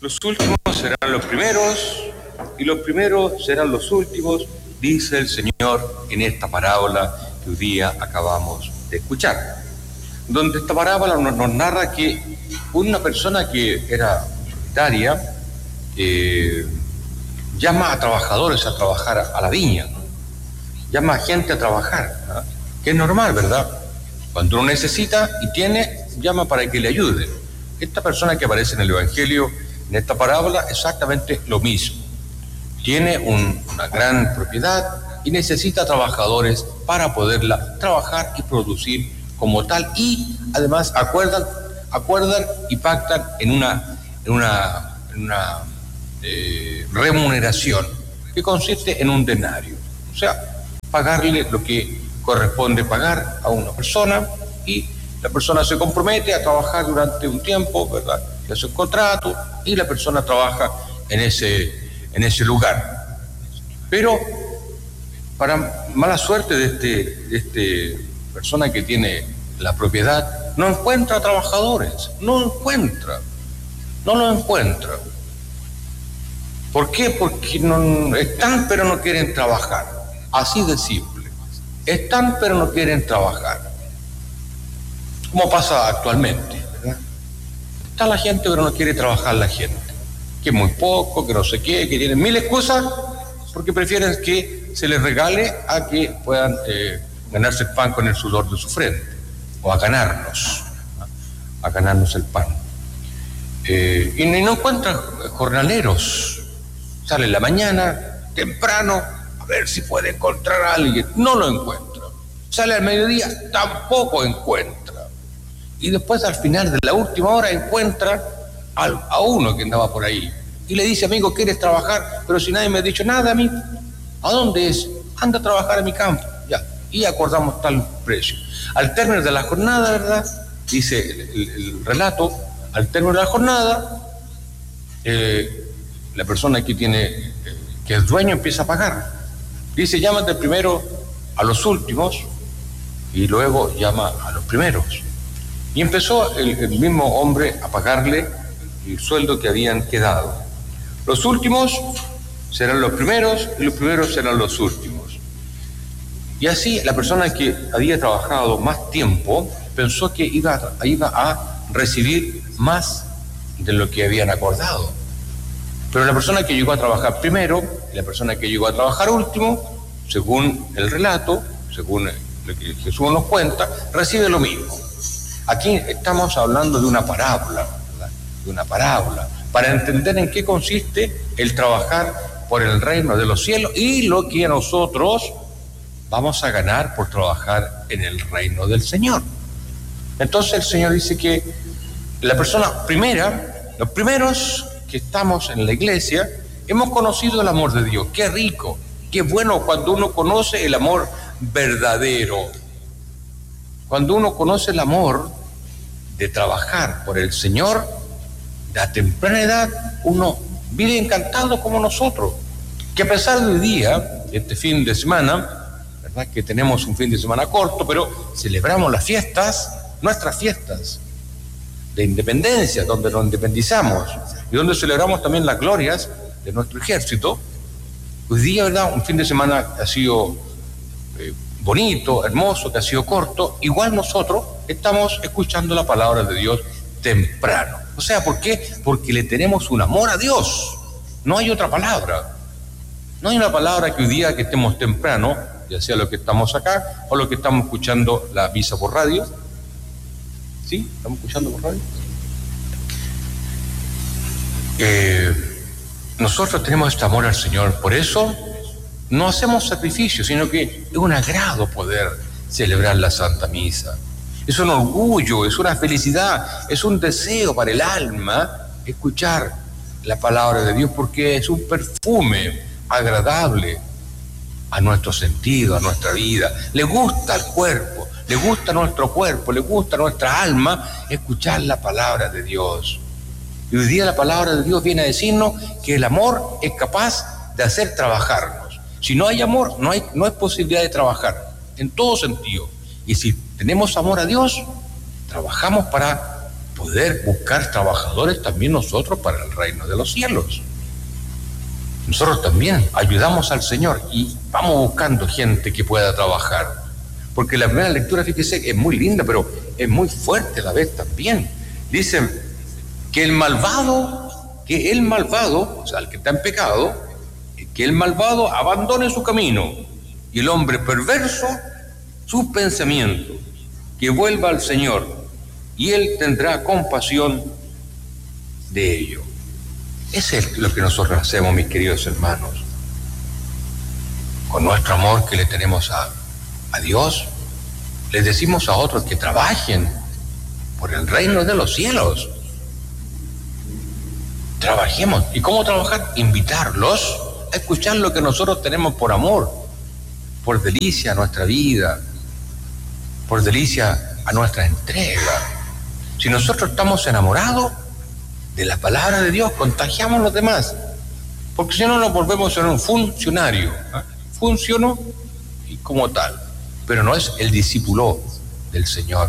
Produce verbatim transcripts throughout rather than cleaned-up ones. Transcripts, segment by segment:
Los últimos serán los primeros y los primeros serán los últimos, dice el Señor en esta parábola que hoy día acabamos de escuchar. Donde esta parábola nos, nos narra que una persona que era propietaria eh, llama a trabajadores a trabajar a, a la viña, ¿no? Llama a gente a trabajar, ¿no? Que es normal, ¿verdad? Cuando uno necesita y tiene, llama para que le ayude. Esta persona que aparece en el Evangelio, en esta parábola, exactamente lo mismo. Tiene un, una gran propiedad y necesita trabajadores para poderla trabajar y producir como tal, y además acuerdan, acuerdan y pactan en una, en una, en una eh, remuneración que consiste en un denario. O sea, pagarle lo que corresponde pagar a una persona, y la persona se compromete a trabajar durante un tiempo, ¿verdad? Que hace un contrato y la persona trabaja en ese, en ese lugar. Pero para mala suerte de este, de este persona que tiene la propiedad, no encuentra trabajadores, no encuentra, no lo encuentra. ¿Por qué? Porque no, están pero no quieren trabajar, así de simple. Están pero no quieren trabajar, como pasa actualmente, ¿verdad? Está la gente pero no quiere trabajar la gente, que es muy poco, que no sé qué, que tienen mil excusas porque prefieren que se les regale a que puedan eh, ganarse el pan con el sudor de su frente, o a ganarnos, a ganarnos el pan. Eh, y no encuentran jornaleros. Sale en la mañana, temprano, a ver si puede encontrar a alguien. No lo encuentra. Sale al mediodía, tampoco encuentra. Y después, al final de la última hora, encuentra a, a uno que andaba por ahí. Y le dice: amigo, ¿quieres trabajar? Pero si nadie me ha dicho nada a mí. ¿A dónde es? Anda a trabajar a mi campo. Ya. Y acordamos tal precio. Al término de la jornada, ¿verdad? Dice el, el, el relato, al término de la jornada, eh, la persona que tiene, eh, que es dueño, empieza a pagar. Dice: llámate primero a los últimos y luego llama a los primeros. Y empezó el, el mismo hombre a pagarle el sueldo que habían quedado. Los últimos serán los primeros y los primeros serán los últimos. Y así la persona que había trabajado más tiempo pensó que iba a, iba a recibir más de lo que habían acordado. Pero la persona que llegó a trabajar primero y la persona que llegó a trabajar último, según el relato, según lo que Jesús nos cuenta, recibe lo mismo. Aquí estamos hablando de una parábola, ¿verdad? De una parábola, para entender en qué consiste el trabajar por el reino de los cielos y lo que nosotros vamos a ganar por trabajar en el reino del Señor. Entonces el Señor dice que la persona primera, los primeros que estamos en la iglesia, hemos conocido el amor de Dios. Qué rico, qué bueno cuando uno conoce el amor verdadero. Cuando uno conoce el amor de trabajar por el Señor, de a temprana edad, uno vive encantado como nosotros. Que a pesar de hoy día, este fin de semana, ¿verdad? Que tenemos un fin de semana corto, pero celebramos las fiestas, nuestras fiestas de independencia, donde nos independizamos y donde celebramos también las glorias de nuestro ejército. Hoy día, ¿verdad? Un fin de semana ha sido eh, bonito, hermoso, que ha sido corto. Igual nosotros estamos escuchando la palabra de Dios temprano. O sea, ¿por qué? Porque le tenemos un amor a Dios. No hay otra palabra. No hay una palabra que hoy día que estemos temprano, ya sea lo que estamos acá o lo que estamos escuchando la misa por radio. ¿Sí? ¿Estamos escuchando por radio? Eh, nosotros tenemos este amor al Señor, por eso no hacemos sacrificios, sino que es un agrado poder celebrar la Santa Misa. Es un orgullo, es una felicidad, es un deseo para el alma escuchar la palabra de Dios, porque es un perfume agradable a nuestro sentido, a nuestra vida. Le gusta al cuerpo, le gusta a nuestro cuerpo, le gusta a nuestra alma escuchar la palabra de Dios. Y hoy día la palabra de Dios viene a decirnos que el amor es capaz de hacer trabajarnos. Si no hay amor, no hay, no hay posibilidad de trabajar, en todo sentido. Y si tenemos amor a Dios, trabajamos para poder buscar trabajadores también nosotros para el reino de los cielos. Nosotros también ayudamos al Señor y vamos buscando gente que pueda trabajar. Porque la primera lectura, fíjese, es muy linda, pero es muy fuerte a la vez también. Dicen que el malvado, que el malvado, o sea, el que está en pecado, que el malvado abandone su camino y el hombre perverso sus pensamientos, que vuelva al Señor y Él tendrá compasión de ello. Eso es lo que nosotros hacemos, mis queridos hermanos. Con nuestro amor que le tenemos a, a Dios, les decimos a otros que trabajen por el reino de los cielos. Trabajemos. ¿Y cómo trabajar? Invitarlos a escuchar lo que nosotros tenemos por amor, por delicia a nuestra vida, por delicia a nuestra entrega. Si nosotros estamos enamorados de la palabra de Dios, contagiamos a los demás, porque si no nos volvemos en un funcionario. ¿eh? Funcionó y como tal, pero no es el discípulo del Señor.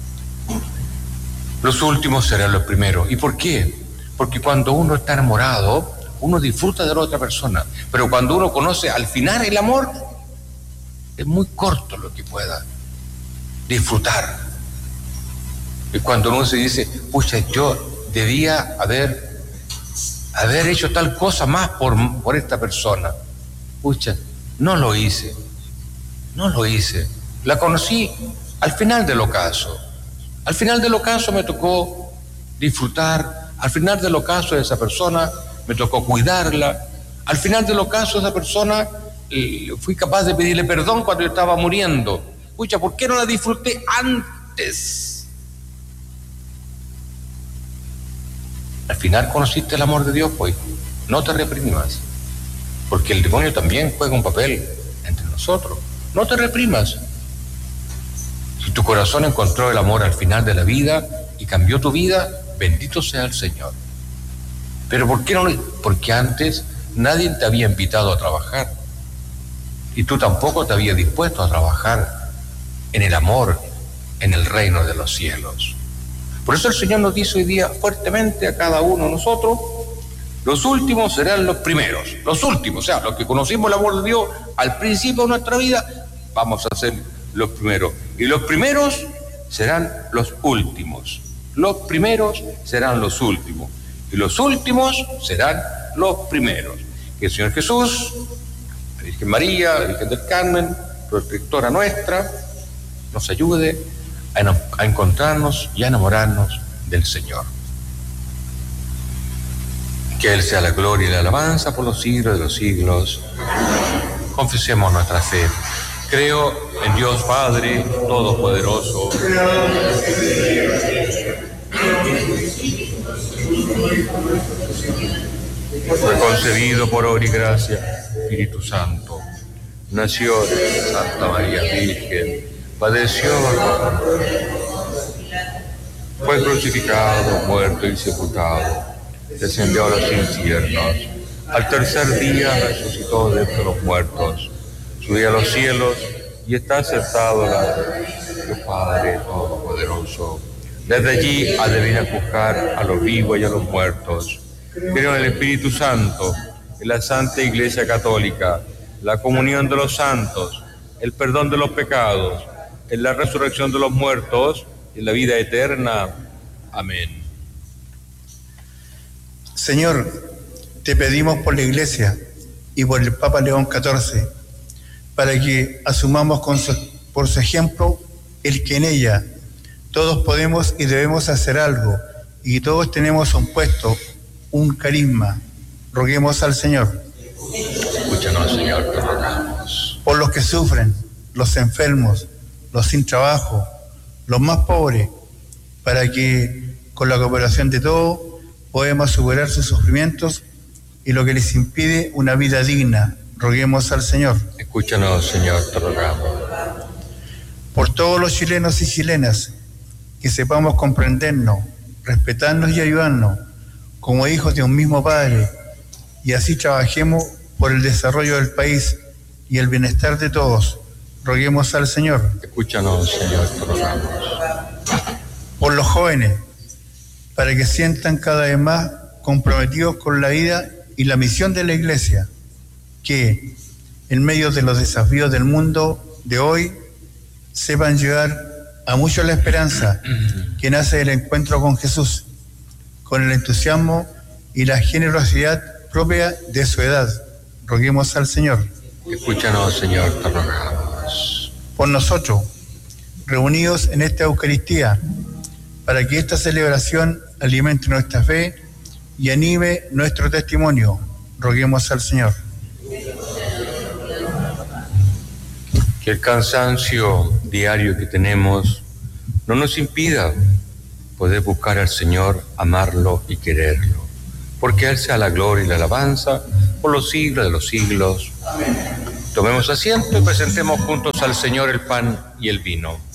Los últimos serán los primeros. ¿Y por qué? Porque cuando uno está enamorado, uno disfruta de la otra persona, pero cuando uno conoce al final el amor, es muy corto lo que pueda disfrutar. Y cuando uno se dice, pucha, yo debía haber, haber hecho tal cosa más por, por esta persona. Pucha, no lo hice, no lo hice. La conocí al final del ocaso. Al final del ocaso me tocó disfrutar, al final del ocaso de esa persona me tocó cuidarla, al final del ocaso de esa persona eh, fui capaz de pedirle perdón cuando yo estaba muriendo. Pucha, ¿por qué no la disfruté antes? Al final conociste el amor de Dios, pues no te reprimas, porque el demonio también juega un papel entre nosotros. No te reprimas. Si tu corazón encontró el amor al final de la vida y cambió tu vida, bendito sea el Señor. Pero ¿por qué no? Porque antes nadie te había invitado a trabajar y tú tampoco te habías dispuesto a trabajar en el amor, en el reino de los cielos. Por eso el Señor nos dice hoy día fuertemente a cada uno de nosotros, los últimos serán los primeros, los últimos, o sea, los que conocimos el amor de Dios al principio de nuestra vida, vamos a ser los primeros. Y los primeros serán los últimos. Los primeros serán los últimos. Y los últimos serán los primeros. Que el Señor Jesús, la Virgen María, la Virgen del Carmen, protectora nuestra, nos ayude a, a encontrarnos y a enamorarnos del Señor. Que Él sea la gloria y la alabanza por los siglos de los siglos. Confesemos nuestra fe. Creo en Dios Padre Todopoderoso. Fue concebido por obra y gracia, Espíritu Santo. Nació de Santa María Virgen. Padeció, fue crucificado, muerto y sepultado. Descendió a los infiernos. Al tercer día resucitó de entre los muertos. Subió a los cielos y está sentado al Dios Padre Todopoderoso. Desde allí ha de venir a juzgar a los vivos y a los muertos. Creo en el Espíritu Santo, en la Santa Iglesia Católica, la comunión de los santos, el perdón de los pecados, en la resurrección de los muertos y en la vida eterna. Amén. Señor, te pedimos por la Iglesia y por el Papa León catorce, para que asumamos con su, por su ejemplo el que en ella todos podemos y debemos hacer algo y todos tenemos un puesto, un carisma. Roguemos al Señor. Escúchanos, Señor, te rogamos. Por los que sufren, los enfermos, los sin trabajo, los más pobres, para que con la cooperación de todos podamos superar sus sufrimientos y lo que les impide una vida digna. Roguemos al Señor. Escúchanos, Señor, te rogamos. Por todos los chilenos y chilenas, que sepamos comprendernos, respetarnos y ayudarnos como hijos de un mismo Padre, y así trabajemos por el desarrollo del país y el bienestar de todos. Roguemos al Señor. Escúchanos, Señor, te rogamos. Por los jóvenes, para que sientan cada vez más comprometidos con la vida y la misión de la Iglesia, que en medio de los desafíos del mundo de hoy sepan llevar a muchos la esperanza que nace del encuentro con Jesús, con el entusiasmo y la generosidad propia de su edad. Roguemos al Señor. Escúchanos, Señor, te rogamos. Por nosotros, reunidos en esta Eucaristía, para que esta celebración alimente nuestra fe y anime nuestro testimonio. Roguemos al Señor. Que el cansancio diario que tenemos no nos impida poder buscar al Señor, amarlo y quererlo, porque Él sea la gloria y la alabanza por los siglos de los siglos. Amén. Tomemos asiento y presentemos juntos al Señor el pan y el vino.